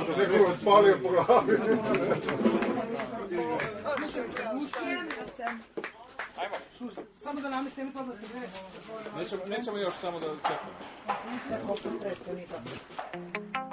Neko je spalio po glavi. Ajmo. Samo da namestimo to da se greje. Nećemo još samo da se...